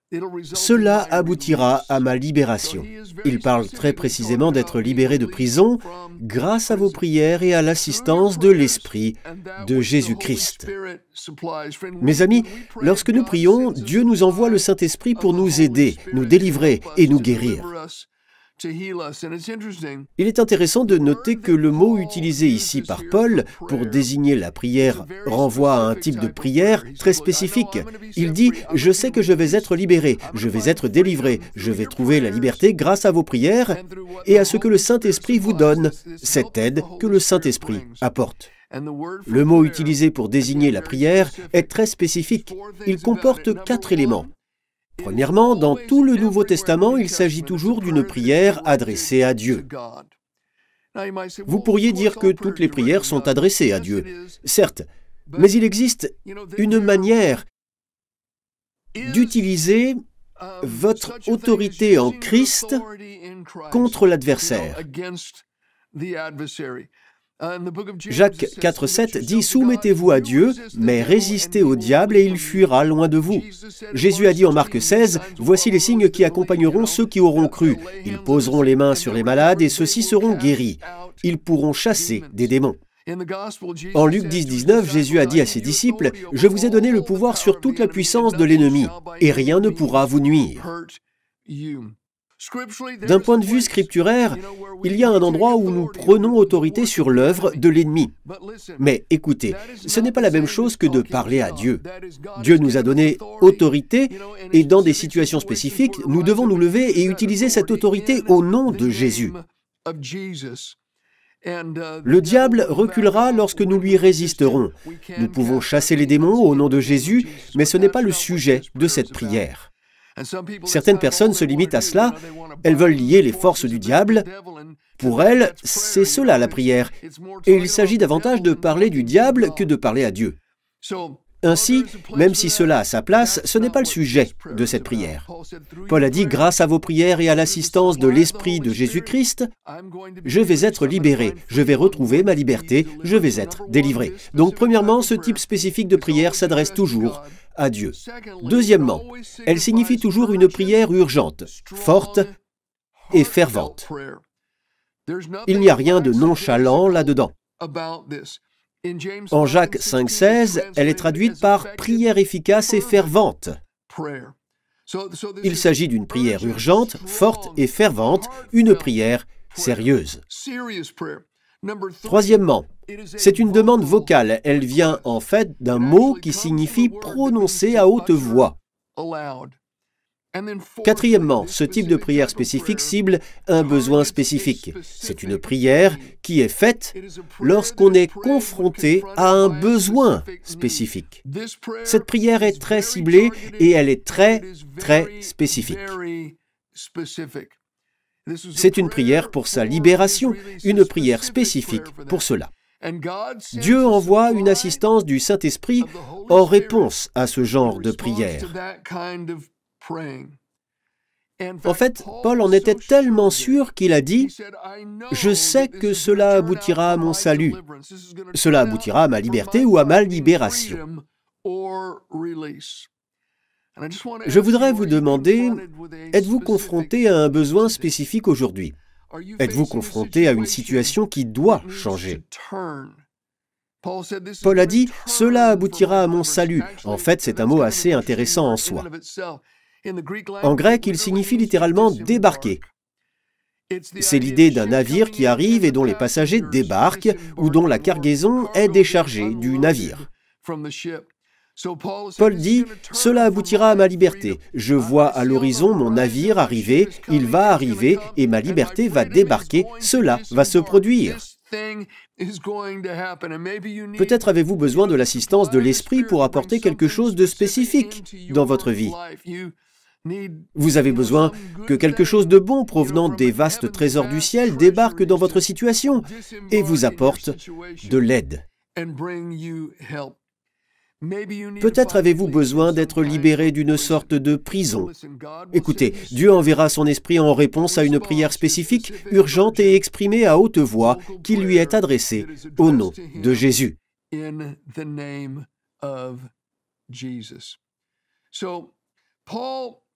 Cela aboutira à ma libération. Il parle très précisément d'être libéré de prison grâce à vos prières et à l'assistance de l'Esprit de Jésus-Christ. Mes amis, lorsque nous prions, Dieu nous envoie le Saint-Esprit pour nous aider, nous délivrer et nous guérir. Il est intéressant de noter que le mot utilisé ici par Paul pour désigner la prière renvoie à un type de prière très spécifique. Il dit « Je sais que je vais être libéré, je vais être délivré, je vais trouver la liberté grâce à vos prières et à ce que le Saint-Esprit vous donne, cette aide que le Saint-Esprit apporte. » Le mot utilisé pour désigner la prière est très spécifique. Il comporte 4 éléments. Premièrement, dans tout le Nouveau Testament, il s'agit toujours d'une prière adressée à Dieu. Vous pourriez dire que toutes les prières sont adressées à Dieu, certes, mais il existe une manière d'utiliser votre autorité en Christ contre l'adversaire. Jacques 4,7 dit « Soumettez-vous à Dieu, mais résistez au diable et il fuira loin de vous. » Jésus a dit en Marc 16 « Voici les signes qui accompagneront ceux qui auront cru. Ils poseront les mains sur les malades et ceux-ci seront guéris. Ils pourront chasser des démons. » En Luc 10,19, Jésus a dit à ses disciples « Je vous ai donné le pouvoir sur toute la puissance de l'ennemi, et rien ne pourra vous nuire. » D'un point de vue scripturaire, il y a un endroit où nous prenons autorité sur l'œuvre de l'ennemi. Mais écoutez, ce n'est pas la même chose que de parler à Dieu. Dieu nous a donné autorité et dans des situations spécifiques, nous devons nous lever et utiliser cette autorité au nom de Jésus. Le diable reculera lorsque nous lui résisterons. Nous pouvons chasser les démons au nom de Jésus, mais ce n'est pas le sujet de cette prière. Certaines personnes se limitent à cela, elles veulent lier les forces du diable. Pour elles, c'est cela la prière, et il s'agit davantage de parler du diable que de parler à Dieu. Ainsi, même si cela a sa place, ce n'est pas le sujet de cette prière. Paul a dit « Grâce à vos prières et à l'assistance de l'Esprit de Jésus-Christ, je vais être libéré, je vais retrouver ma liberté, je vais être délivré. » Donc, premièrement, ce type spécifique de prière s'adresse toujours à Dieu. Deuxièmement, elle signifie toujours une prière urgente, forte et fervente. Il n'y a rien de nonchalant là-dedans. En Jacques 5,16, elle est traduite par « prière efficace et fervente ». Il s'agit d'une prière urgente, forte et fervente, une prière sérieuse. Troisièmement, c'est une demande vocale. Elle vient en fait d'un mot qui signifie « prononcer à haute voix ». Quatrièmement, ce type de prière spécifique cible un besoin spécifique. C'est une prière qui est faite lorsqu'on est confronté à un besoin spécifique. Cette prière est très ciblée et elle est très spécifique. C'est une prière pour sa libération, une prière spécifique pour cela. Dieu envoie une assistance du Saint-Esprit en réponse à ce genre de prière. En fait, Paul en était tellement sûr qu'il a dit « Je sais que cela aboutira à mon salut. Cela aboutira à ma liberté ou à ma libération. » Je voudrais vous demander, êtes-vous confronté à un besoin spécifique aujourd'hui? Êtes-vous confronté à une situation qui doit changer? Paul a dit « Cela aboutira à mon salut ». En fait, c'est un mot assez intéressant en soi. En grec, il signifie littéralement « débarquer ». C'est l'idée d'un navire qui arrive et dont les passagers débarquent ou dont la cargaison est déchargée du navire. Paul dit « Cela aboutira à ma liberté. Je vois à l'horizon mon navire arriver, il va arriver et ma liberté va débarquer. Cela va se produire. » Peut-être avez-vous besoin de l'assistance de l'Esprit pour apporter quelque chose de spécifique dans votre vie. Vous avez besoin que quelque chose de bon provenant des vastes trésors du ciel débarque dans votre situation et vous apporte de l'aide. Peut-être avez-vous besoin d'être libéré d'une sorte de prison. Écoutez, Dieu enverra son esprit en réponse à une prière spécifique, urgente et exprimée à haute voix qui lui est adressée au nom de Jésus.